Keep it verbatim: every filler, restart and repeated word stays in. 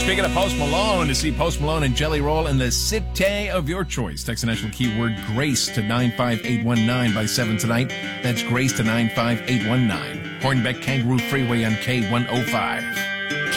Speaking of Post Malone, to see Post Malone and Jelly Roll in the city of your choice. Text the national keyword GRACE to nine five eight one nine by seven tonight. That's GRACE to nine five eight one nine. Hornbeck Kangaroo Freeway on K one oh five.